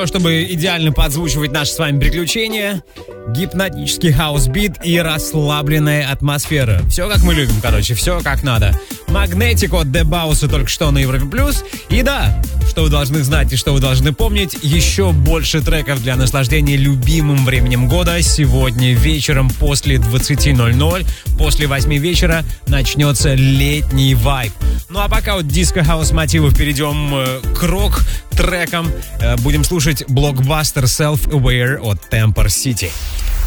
Чтобы идеально подзвучивать наши с вами приключения, гипнотический хаус-бит и расслабленная атмосфера. Все как мы любим, короче, все как надо. Магнетик от Дебауса только что на Европе Плюс. И да, что вы должны знать и что вы должны помнить, еще больше треков для наслаждения любимым временем года. Сегодня вечером после 20:00, после 8 вечера начнется летний вайб. Ну а пока от диско-хаус мотивов перейдем к рок-трекам. Будем слушать блокбастер Self-Aware от Temper City.